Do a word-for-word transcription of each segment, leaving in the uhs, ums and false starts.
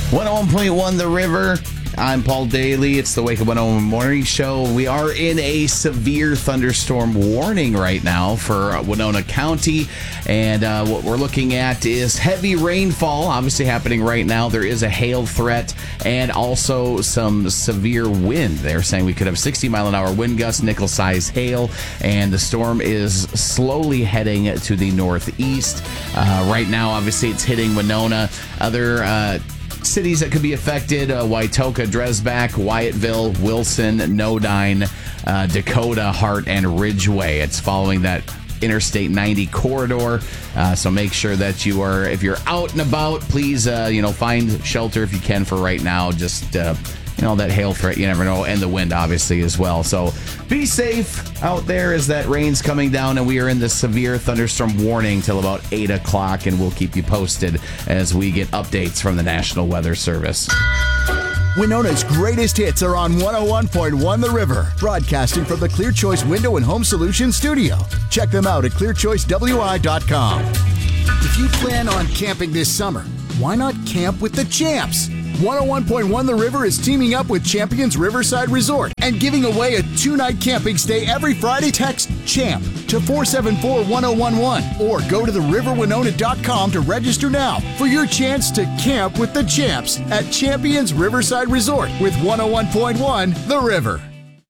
one oh one point one The River. I'm Paul Daly. It's the Wake Up one oh one Morning Show. We are in a severe thunderstorm warning right now for Winona County. And uh, what we're looking at is heavy rainfall, obviously happening right now. There is a hail threat and also some severe wind. They're saying we could have sixty mile an hour wind gusts, nickel-sized hail, and the storm is slowly heading to the northeast. Uh, right now, obviously, it's hitting Winona. Other uh cities that could be affected, uh, Wautoka, Dresbach, Wyatteville, Wilson, Nodine, uh, Dakota, Hart, and Ridgeway. It's following that Interstate ninety corridor, uh, so make sure that you are, if you're out and about, please, uh, you know, find shelter if you can for right now. Just, uh, you know, that hail threat, you never know, and the wind, obviously, as well. So be safe out there as that rain's coming down, and we are in the severe thunderstorm warning till about eight o'clock, and we'll keep you posted as we get updates from the National Weather Service. Winona's greatest hits are on one oh one point one The River, broadcasting from the Clear Choice Window and Home Solutions studio. Check them out at clear choice w i dot com. If you plan on camping this summer, why not camp with the champs? one oh one point one The River is teaming up with Champions Riverside Resort and giving away a two-night camping stay every Friday. Text CHAMP to four seven four one oh one one or go to the river winona dot com to register now for your chance to camp with the champs at Champions Riverside Resort with one oh one point one The River.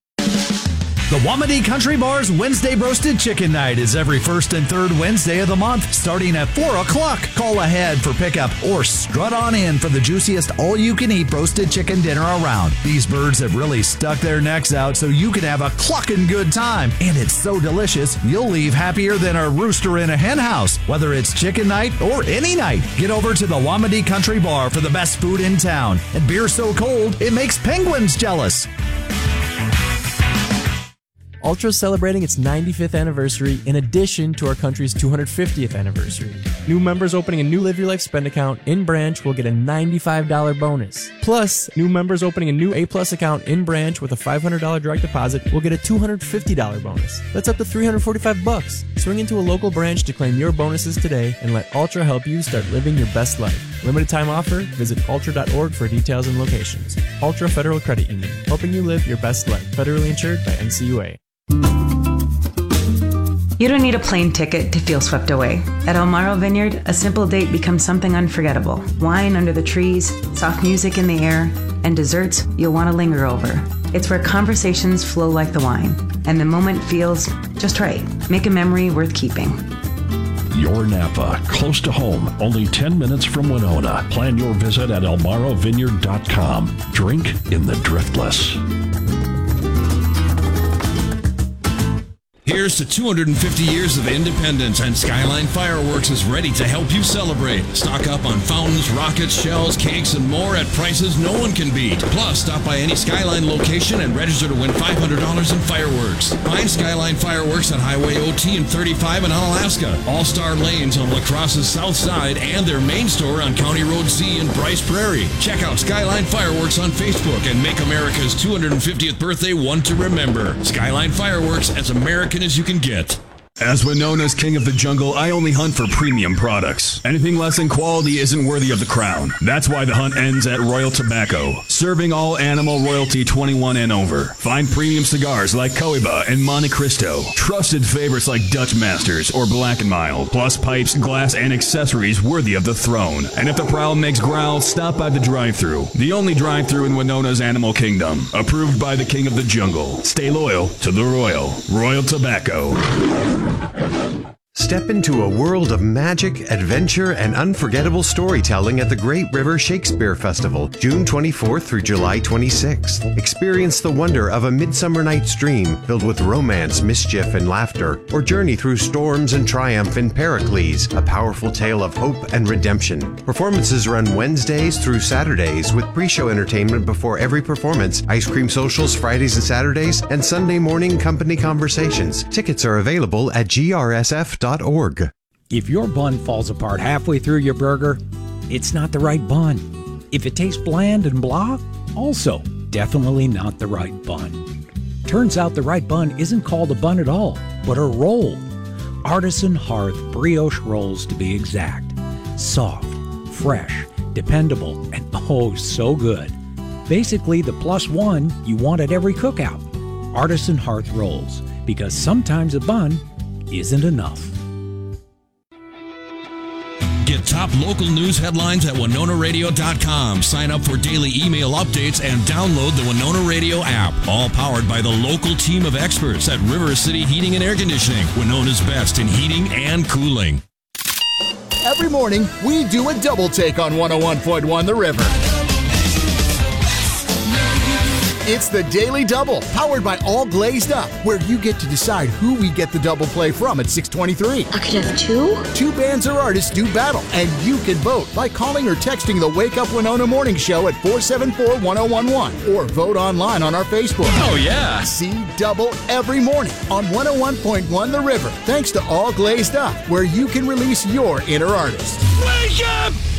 The Wamedy Country Bar's Wednesday Roasted Chicken Night is every first and third Wednesday of the month, starting at four o'clock. Call ahead for pickup or strut on in for the juiciest all-you-can-eat roasted chicken dinner around. These birds have really stuck their necks out so you can have a clucking good time. And it's so delicious, you'll leave happier than a rooster in a hen house. Whether it's chicken night or any night, get over to the Wamedy Country Bar for the best food in town. And beer so cold, it makes penguins jealous. Ultra is celebrating its ninety-fifth anniversary in addition to our country's two hundred fiftieth anniversary. New members opening a new Live Your Life spend account in branch will get a ninety-five dollars bonus. Plus, new members opening a new A-Plus account in branch with a five hundred dollars direct deposit will get a two hundred fifty dollars bonus. That's up to three hundred forty-five bucks. Swing into a local branch to claim your bonuses today and let Ultra help you start living your best life. Limited time offer. Visit ultra dot org for details and locations. Ultra Federal Credit Union, helping you live your best life. Federally insured by N C U A. You don't need a plane ticket to feel swept away. At Elmaro Vineyard, a simple date becomes something unforgettable. Wine under the trees, soft music in the air, and desserts you'll want to linger over. It's where conversations flow like the wine, and the moment feels just right. Make a memory worth keeping. Your Napa, close to home, only ten minutes from Winona. Plan your visit at elmaro vineyard dot com. Drink in the Driftless. Here's to two hundred fifty years of independence, and Skyline Fireworks is ready to help you celebrate. Stock up on fountains, rockets, shells, cakes, and more at prices no one can beat. Plus, stop by any Skyline location and register to win five hundred dollars in fireworks. Find Skyline Fireworks on Highway O T and thirty-five in Onalaska, All-Star Lanes on La Crosse's south side, and their main store on County Road C in Bryce Prairie. Check out Skyline Fireworks on Facebook and make America's two hundred fiftieth birthday one to remember. Skyline Fireworks, as American as you can get. As Winona's king of the jungle, I only hunt for premium products. Anything less in quality isn't worthy of the crown. That's why the hunt ends at Royal Tobacco, serving all animal royalty twenty-one and over. Find premium cigars like Cohiba and Monte Cristo, trusted favorites like Dutch Masters or Black and Mild, plus pipes, glass, and accessories worthy of the throne. And if the prowl makes growl, stop by the drive-thru, the only drive-thru in Winona's animal kingdom, approved by the king of the jungle. Stay loyal to the royal. Royal Tobacco. Step into a world of magic, adventure, and unforgettable storytelling at the Great River Shakespeare Festival, June twenty-fourth through July twenty-sixth. Experience the wonder of a Midsummer Night's Dream filled with romance, mischief, and laughter, or journey through storms and triumph in Pericles, a powerful tale of hope and redemption. Performances run Wednesdays through Saturdays with pre-show entertainment before every performance, ice cream socials Fridays and Saturdays, and Sunday morning company conversations. Tickets are available at G R S F dot org. If your bun falls apart halfway through your burger, it's not the right bun. If it tastes bland and blah, also definitely not the right bun. Turns out the right bun isn't called a bun at all, but a roll. Artisan Hearth brioche rolls to be exact. Soft, fresh, dependable, and Oh, so good. Basically, the plus one you want at every cookout. Artisan Hearth Rolls, because sometimes a bun isn't enough. Get top local news headlines at Winona Radio dot com. Sign up for daily email updates and download the Winona Radio app. All powered by the local team of experts at River City Heating and Air Conditioning, Winona's best in heating and cooling. Every morning, we do a double take on one oh one point one The River. It's the Daily Double, powered by All Glazed Up, where you get to decide who we get the double play from at six twenty-three. I could have two? Two bands or artists do battle, and you can vote by calling or texting the Wake Up Winona Morning Show at four seven four, one oh one one, or vote online on our Facebook. Oh, yeah. See Double every morning on one oh one point one The River, thanks to All Glazed Up, where you can release your inner artist. Wake up!